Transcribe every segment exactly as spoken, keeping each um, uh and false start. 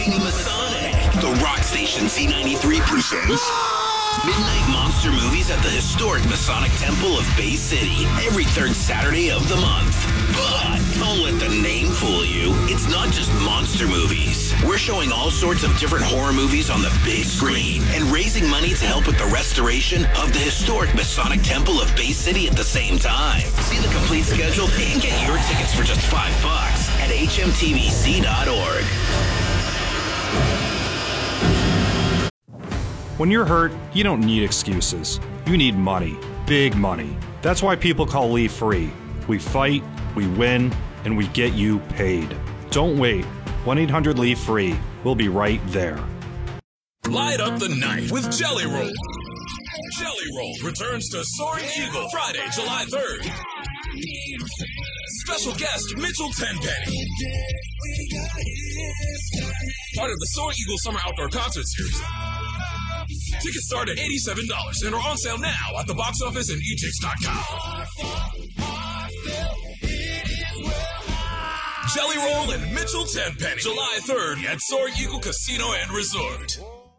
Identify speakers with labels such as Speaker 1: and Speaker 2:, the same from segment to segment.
Speaker 1: Jamie Masonic. The Rock Station Z ninety-three presents Midnight Monster Movies at the historic Masonic Temple of Bay City every third Saturday of the month. But don't let the name fool you. It's not just monster movies. We're showing all sorts of different horror movies on the big screen and raising money to help with the restoration of the historic Masonic Temple of Bay City at the same time. See the complete schedule and get your tickets for just five bucks at H M T V C dot org.
Speaker 2: When you're hurt, you don't need excuses. You need money. Big money. That's why people call Leave Free. We fight, we win, and we get you paid. Don't wait. one eight hundred leave free. We'll be right there.
Speaker 3: Light up the night with Jelly Roll. Jelly Roll returns to Soaring Eagle Friday, July third. Special guest Mitchell Tenpenny. Part of the Soaring Eagle Summer Outdoor Concert Series. Tickets start at eighty-seven dollars and are on sale now at the box office and e tix dot com. Jelly Roll and Mitchell Tenpenny, July third at Soaring Eagle Casino and Resort.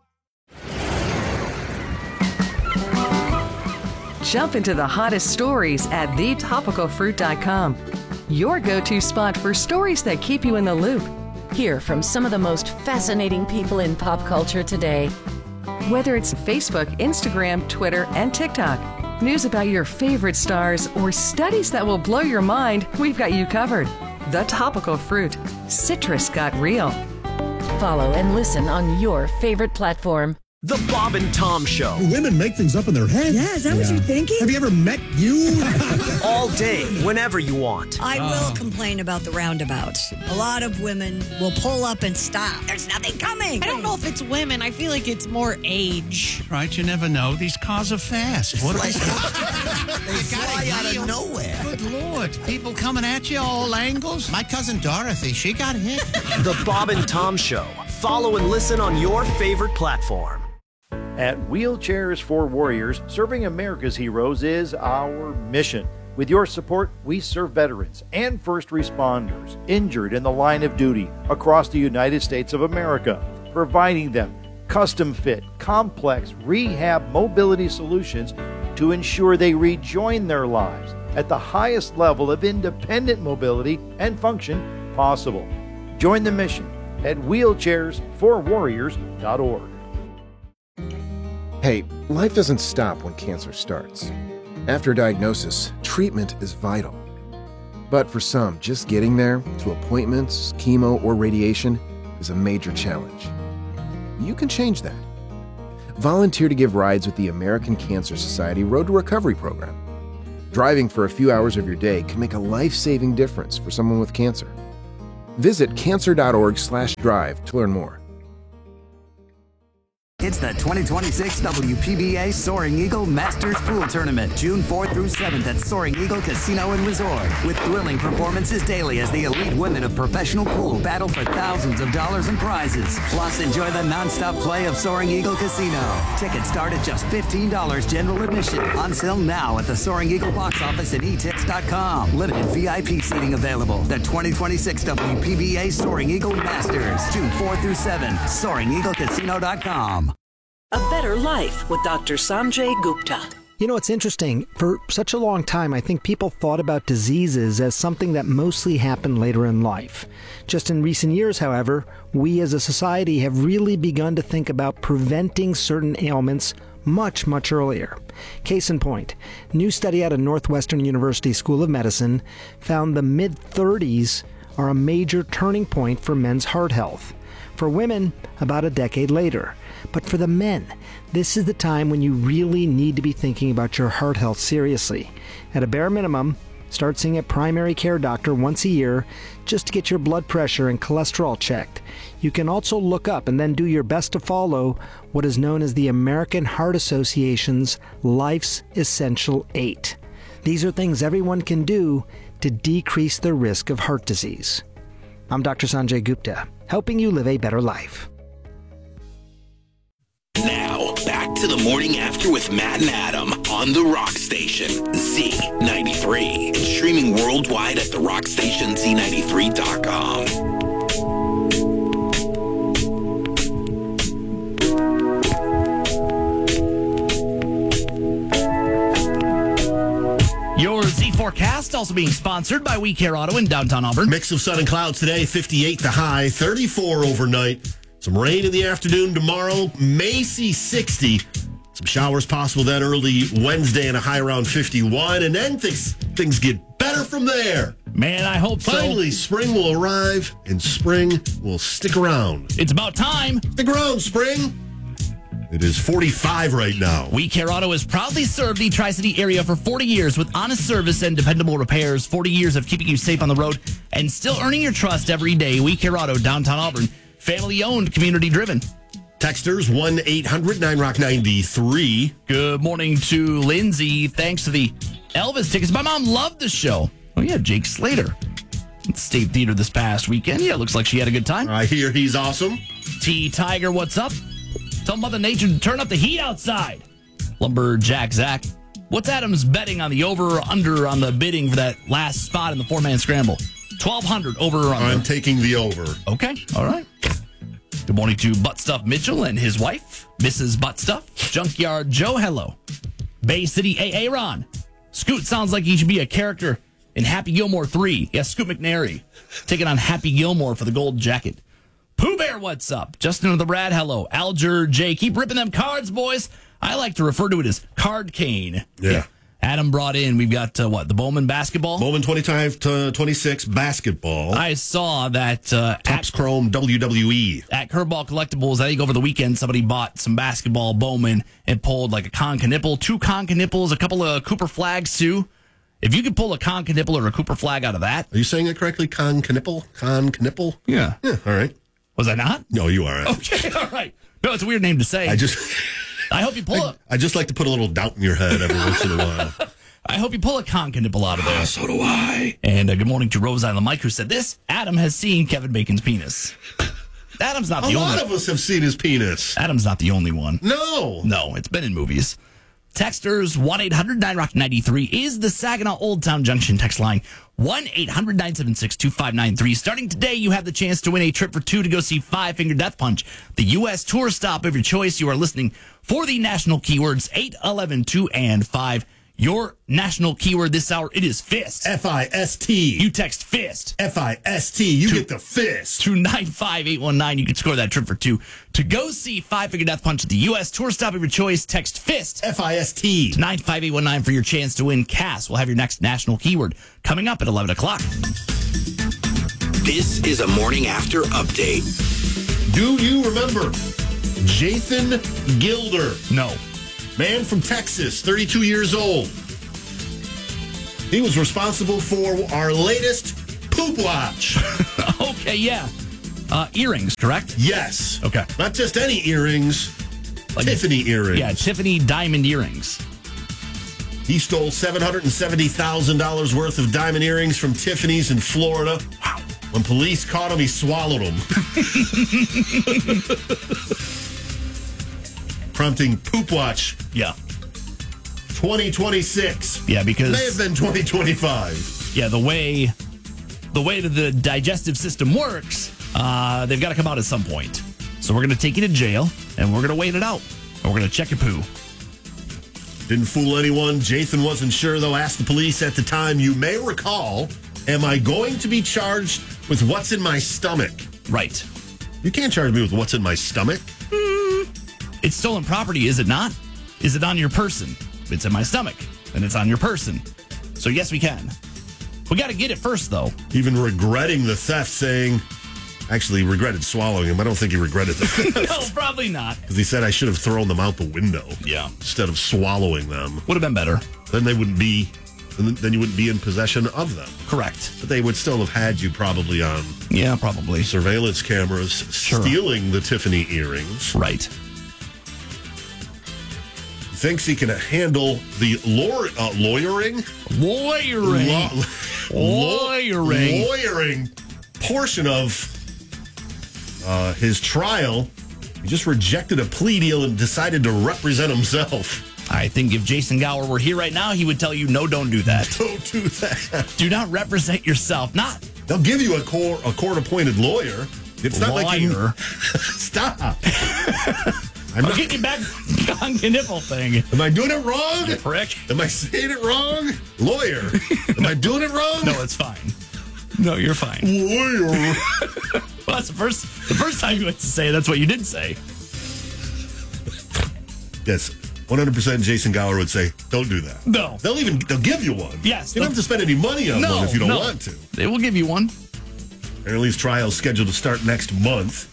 Speaker 4: Jump into the hottest stories at the topical fruit dot com. Your go-to spot for stories that keep you in the loop.
Speaker 5: Hear from some of the most fascinating people in pop culture today.
Speaker 4: Whether it's Facebook, Instagram, Twitter, and TikTok, news about your favorite stars, or studies that will blow your mind, we've got you covered. The Topical Fruit. Citrus got real.
Speaker 5: Follow and listen on your favorite platform.
Speaker 6: The Bob and Tom Show.
Speaker 7: Do women make things up in their head?
Speaker 8: Yeah, is that yeah. what you're thinking?
Speaker 7: Have you ever met you?
Speaker 6: All day, whenever you want.
Speaker 8: I will oh. complain about the roundabouts. A lot of women will pull up and stop. There's nothing coming.
Speaker 9: I don't know if it's women. I feel like it's more age.
Speaker 10: Right, you never know. These cars are fast. What are they?
Speaker 11: They fly out of nowhere.
Speaker 10: Good Lord. People coming at you all angles. My cousin Dorothy, she got hit.
Speaker 6: The Bob and Tom Show. Follow and listen on your favorite platform.
Speaker 12: At Wheelchairs for Warriors, serving America's heroes is our mission. With your support, we serve veterans and first responders injured in the line of duty across the United States of America, providing them custom-fit, complex rehab mobility solutions to ensure they rejoin their lives at the highest level of independent mobility and function possible. Join the mission at wheelchairs for warriors dot org.
Speaker 13: Hey, life doesn't stop when cancer starts. After diagnosis, treatment is vital. But for some, just getting there, to appointments, chemo, or radiation, is a major challenge. You can change that. Volunteer to give rides with the American Cancer Society Road to Recovery program. Driving for a few hours of your day can make a life-saving difference for someone with cancer. Visit cancer dot org slash drive to learn more.
Speaker 14: It's the twenty twenty-six W P B A Soaring Eagle Masters Pool Tournament, June fourth through seventh at Soaring Eagle Casino and Resort. With thrilling performances daily as the elite women of professional pool battle for thousands of dollars in prizes. Plus, enjoy the nonstop play of Soaring Eagle Casino. Tickets start at just fifteen dollars general admission. On sale now at the Soaring Eagle box office and e tix dot com. Limited V I P seating available. The twenty twenty-six W P B A Soaring Eagle Masters, June fourth through seventh. Soaring Eagle Casino dot com.
Speaker 15: A Better Life with Doctor Sanjay Gupta.
Speaker 16: You know, it's interesting. For such a long time, I think people thought about diseases as something that mostly happened later in life. Just in recent years, however, we as a society have really begun to think about preventing certain ailments much, much earlier. Case in point, new study out of Northwestern University School of Medicine found the mid-thirties are a major turning point for men's heart health. For women, about a decade later. But for the men, this is the time when you really need to be thinking about your heart health seriously. At a bare minimum, start seeing a primary care doctor once a year just to get your blood pressure and cholesterol checked. You can also look up and then do your best to follow what is known as the American Heart Association's Life's Essential Eight. These are things everyone can do to decrease the risk of heart disease. I'm Doctor Sanjay Gupta, helping you live a better life.
Speaker 1: Now, back to the morning after with Matt and Adam on the Rock Station, Z ninety-three, and streaming worldwide at the rock station Z ninety-three dot com.
Speaker 17: also being sponsored by We Care Auto in downtown Auburn.
Speaker 18: Mix of sun and clouds today, fifty-eight the high, thirty-four overnight. Some rain in the afternoon tomorrow, Macy sixty. Some showers possible then early Wednesday and a high around fifty-one. And then things, things get better from there.
Speaker 17: Man, I hope so.
Speaker 18: Finally, spring will arrive and spring will stick around.
Speaker 17: It's about time.
Speaker 18: Stick around, spring. It is forty-five right now.
Speaker 17: We Care Auto has proudly served the Tri-City area for forty years with honest service and dependable repairs. forty years of keeping you safe on the road and still earning your trust every day. We Care Auto, downtown Auburn. Family owned, community driven.
Speaker 18: Texters one eight hundred nine rock ninety-three.
Speaker 17: Good morning to Lindsay. Thanks to the Elvis tickets. My mom loved the show. Oh, yeah, Jake Slater at State Theater this past weekend. Yeah, looks like she had a good time.
Speaker 18: I hear he's awesome.
Speaker 17: T Tiger, what's up? Tell Mother Nature to turn up the heat outside. Lumberjack Zach. What's Adams betting on the over or under on the bidding for that last spot in the four-man scramble? twelve hundred over or under?
Speaker 18: I'm taking the over.
Speaker 17: Okay, all right. Good morning to Buttstuff Mitchell and his wife, Missus Buttstuff. Junkyard Joe, hello. Bay City A A Ron. Scoot sounds like he should be a character in Happy Gilmore three. Yeah, Scoot McNairy taking on Happy Gilmore for the gold jacket. Pooh Bear, what's up? Justin of the Brad, hello. Alger J, keep ripping them cards, boys. I like to refer to it as card cane.
Speaker 18: Yeah. yeah.
Speaker 17: Adam brought in, we've got, uh, what, the Bowman basketball?
Speaker 18: Bowman twenty-five to twenty-six basketball.
Speaker 17: I saw that. Uh,
Speaker 18: Topps Chrome W W E.
Speaker 17: At Curveball Collectibles, I think over the weekend, somebody bought some basketball Bowman and pulled like a Conca nipple, two Conca nipples, a couple of Cooper flags, too. If you could pull a Conca nipple or a Cooper flag out of that.
Speaker 18: Are you saying it correctly? Conca nipple? Conca nipple?
Speaker 17: Yeah.
Speaker 18: Yeah, all right.
Speaker 17: Was I not?
Speaker 18: No, you are.
Speaker 17: Okay, all right. No, it's a weird name to say.
Speaker 18: I just...
Speaker 17: I hope you pull
Speaker 18: I,
Speaker 17: it.
Speaker 18: I just like to put a little doubt in your head every once in a while.
Speaker 17: I hope you pull a Conca nipple out of there.
Speaker 18: So do I.
Speaker 17: And uh, good morning to Rose Island Mike, who said this. Adam has seen Kevin Bacon's penis. Adam's not the
Speaker 18: a
Speaker 17: only one.
Speaker 18: A lot of us have seen his penis.
Speaker 17: Adam's not the only one.
Speaker 18: No.
Speaker 17: No, it's been in movies. Texters, one eight hundred nine rock ninety-three is the Saginaw Old Town Junction text line. one eight hundred nine seven six two five nine three. Starting today, you have the chance to win a trip for two to go see Five Finger Death Punch, the U S tour stop of your choice. You are listening for the national keywords eight, eleven, two, and five. Your national keyword this hour, it is fist.
Speaker 18: F I S T.
Speaker 17: You text fist.
Speaker 18: F I S T. You to, get the fist.
Speaker 17: To nine five eight one nine. You can score that trip for two. To go see Five Finger Death Punch at the U S tour stop of your choice, text fist.
Speaker 18: F I S T.
Speaker 17: To nine five eight one nine for your chance to win Cass. We'll have your next national keyword coming up at eleven o'clock.
Speaker 1: This is a morning after update.
Speaker 18: Do you remember Jathan Gilder?
Speaker 17: No.
Speaker 18: Man from Texas, thirty-two years old. He was responsible for our latest poop watch.
Speaker 17: Okay, yeah. Uh, earrings, correct?
Speaker 18: Yes.
Speaker 17: Okay.
Speaker 18: Not just any earrings, like, Tiffany earrings.
Speaker 17: Yeah, Tiffany diamond earrings.
Speaker 18: He stole seven hundred seventy thousand dollars worth of diamond earrings from Tiffany's in Florida.
Speaker 17: Wow.
Speaker 18: When police caught him, he swallowed them. Prompting Poop Watch.
Speaker 17: Yeah.
Speaker 18: twenty twenty-six.
Speaker 17: Yeah, because...
Speaker 18: May have been twenty twenty-five.
Speaker 17: Yeah, the way the way that the digestive system works, uh, they've got to come out at some point. So we're going to take you to jail, and we're going to wait it out. And we're going to check your poo.
Speaker 18: Didn't fool anyone. Jathan wasn't sure, though. Asked the police at the time, you may recall, am I going to be charged with what's in my stomach?
Speaker 17: Right.
Speaker 18: You can't charge me with what's in my stomach.
Speaker 17: Mm. It's stolen property, is it not? Is it on your person? It's in my stomach, and it's on your person. So yes, we can. We got to get it first, though.
Speaker 18: Even regretting the theft, saying, actually regretted swallowing them. I don't think he regretted the theft.
Speaker 17: No, probably not.
Speaker 18: Because he said I should have thrown them out the window.
Speaker 17: Yeah.
Speaker 18: Instead of swallowing them.
Speaker 17: Would have been better.
Speaker 18: Then they wouldn't be, then you wouldn't be in possession of them.
Speaker 17: Correct.
Speaker 18: But they would still have had you probably on.
Speaker 17: Yeah, probably.
Speaker 18: Surveillance cameras
Speaker 17: sure.
Speaker 18: stealing the Tiffany earrings.
Speaker 17: Right.
Speaker 18: Thinks he can handle the law, uh, lawyering?
Speaker 17: Lawyering.
Speaker 18: Law,
Speaker 17: lawyering.
Speaker 18: Lawyering portion of uh, his trial. He just rejected a plea deal and decided to represent himself.
Speaker 17: I think if Jason Gower were here right now, he would tell you, no, don't do that.
Speaker 18: Don't do that.
Speaker 17: Do not represent yourself. Not.
Speaker 18: They'll give you a, court, a court-appointed lawyer. It's not
Speaker 17: Lawyer.
Speaker 18: like you... Stop. I'm
Speaker 17: I'll
Speaker 18: not-
Speaker 17: get you back on your nipple thing.
Speaker 18: Am I doing it wrong?
Speaker 17: You prick.
Speaker 18: Am I saying it wrong? Lawyer. Am I doing it wrong?
Speaker 17: No, it's fine. No, you're fine.
Speaker 18: Lawyer.
Speaker 17: Well, that's the first, the first time you went to say it, that's what you did say.
Speaker 18: Yes, one hundred percent Jason Gower would say, don't do that.
Speaker 17: No.
Speaker 18: They'll even, they'll give you one.
Speaker 17: Yes.
Speaker 18: You don't have to spend any money on
Speaker 17: No,
Speaker 18: one if you don't
Speaker 17: no.
Speaker 18: want to.
Speaker 17: They will give you one.
Speaker 18: Apparently his trial is scheduled to start next month.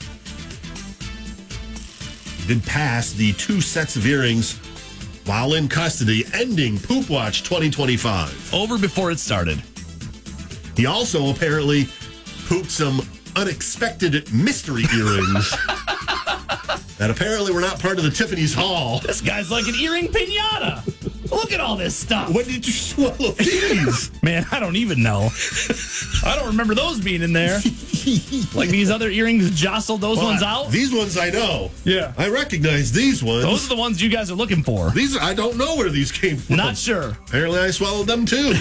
Speaker 18: He did pass the two sets of earrings while in custody, ending Poop Watch twenty twenty-five.
Speaker 17: Over before it started.
Speaker 18: He also apparently pooped some unexpected mystery earrings that apparently were not part of the Tiffany's haul.
Speaker 17: This guy's like an earring pinata. Look at all this stuff.
Speaker 18: When did you swallow these?
Speaker 17: Man, I don't even know. I don't remember those being in there. Like these other earrings jostled those
Speaker 18: Well,
Speaker 17: ones
Speaker 18: I-
Speaker 17: out?
Speaker 18: These ones I know.
Speaker 17: Yeah.
Speaker 18: I recognize these ones.
Speaker 17: Those are the ones you guys are looking for.
Speaker 18: These I don't know where these came from.
Speaker 17: Not sure.
Speaker 18: Apparently I swallowed them too.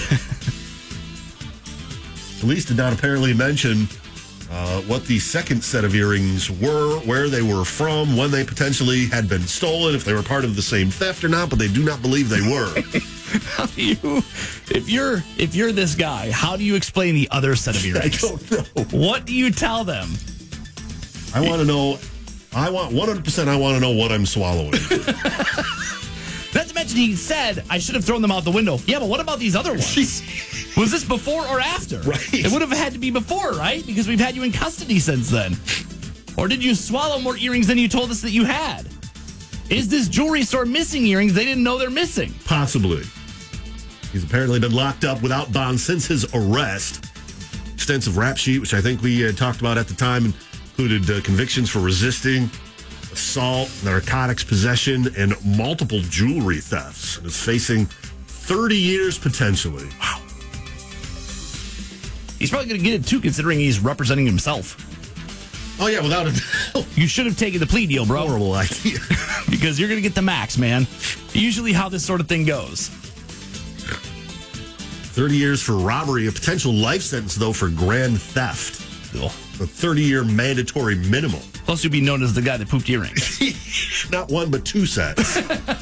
Speaker 18: Police did not apparently mention uh, what the second set of earrings were, where they were from, when they potentially had been stolen, if they were part of the same theft or not, but they do not believe they were.
Speaker 17: How do you, if you're if you're this guy, how do you explain the other set of earrings?
Speaker 18: I don't know.
Speaker 17: What do you tell them?
Speaker 18: I want to know, I want one hundred percent I want to know what I'm swallowing.
Speaker 17: Not to mention, he said, I should have thrown them out the window. Yeah, but what about these other ones? Was this before or after?
Speaker 18: Right.
Speaker 17: It would have had to be before, right? Because we've had you in custody since then. Or did you swallow more earrings than you told us that you had? Is this jewelry store missing earrings they didn't know they're missing?
Speaker 18: Possibly. He's apparently been locked up without bond since his arrest. Extensive rap sheet, which I think we uh, talked about at the time, included uh, convictions for resisting, assault, narcotics possession, and multiple jewelry thefts. And is facing thirty years potentially. Wow.
Speaker 17: He's probably going to get it too, considering he's representing himself.
Speaker 18: Oh, yeah, without a doubt.
Speaker 17: You should have taken the plea deal, bro.
Speaker 18: Horrible idea.
Speaker 17: Because you're going to get the max, man. Usually how this sort of thing goes.
Speaker 18: thirty years for robbery, a potential life sentence, though, for grand theft.
Speaker 17: Ugh.
Speaker 18: A thirty-year mandatory minimum.
Speaker 17: Plus, you'd be known as the guy that pooped earrings.
Speaker 18: Not one, but two sets.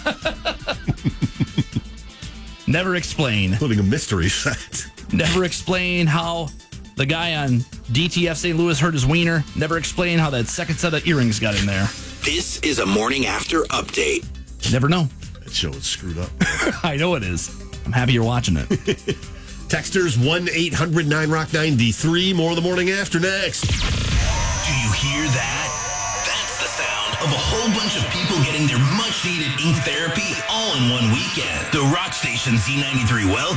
Speaker 17: Never explain.
Speaker 18: Including a mystery set.
Speaker 17: Never explain how the guy on D T F Saint Louis hurt his wiener. Never explain how that second set of earrings got in there.
Speaker 1: This is a morning after update.
Speaker 17: Never know.
Speaker 18: That show is screwed up.
Speaker 17: I know it is. I'm happy you're watching it.
Speaker 18: Texters one eight hundred nine rock ninety-three. More of the morning after next.
Speaker 1: Do you hear that? That's the sound of a whole bunch of people getting their much-needed ink therapy all in one weekend. The Rock Station Z ninety-three Well